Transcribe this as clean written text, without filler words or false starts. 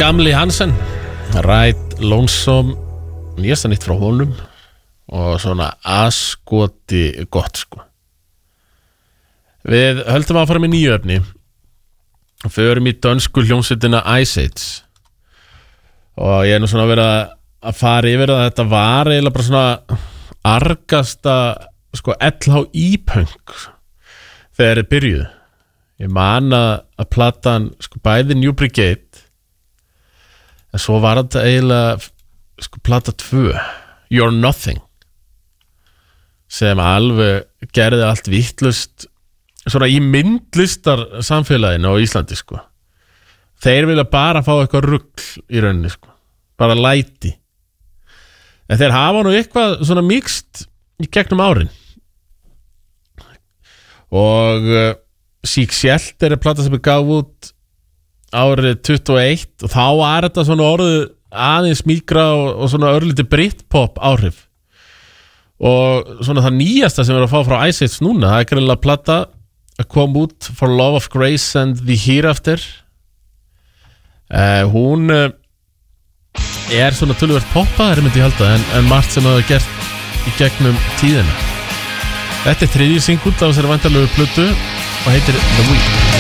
Gamli Hansen Ride Lonesome nýjasta nýtt frá honum og svona askoti gott sko. Við höldum að fara með nýju efni og förum í dönsku hljómsveitina Ice Age og ég nú svona verið að fara yfir að þetta var eiginlega bara svona argasta sko LHI-punk þegar þeir byrjuðu. Ég man að platan sko bæði New Brigade en svo var þetta eiginlega sko plata 2 You're Nothing sem alveg gerði allt vittlust svona í myndlistar samfélaginu á Íslandi sko. Þeir vilja bara fá eitthvað rugl í rauninni sko, bara læti en þeir hafa nú eitthvað svona mixed í gegnum árin og Seek Shelter plata sem gaf út árið 21 og þá var þetta svona orðið aðeins mýgra og svona örlítið Britpop áhrif og svona það nýjasta sem við erum að fá frá Ice Age núna, það greinilega plata að kom út For Love of Grace and the Hereafter hún svona töluvert poppaðari myndi ég halda en margt sem það gert í gegnum tíðina. Þetta þriðji singull af þessari væntanlegu plötu og heitir The Week.